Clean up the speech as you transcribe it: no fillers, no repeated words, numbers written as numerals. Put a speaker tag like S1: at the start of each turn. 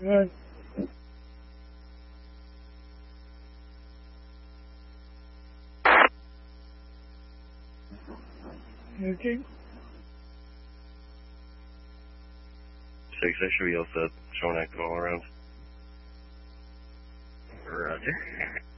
S1: Right. Okay.
S2: 6, I should be all set. Showing active all around.
S3: Roger.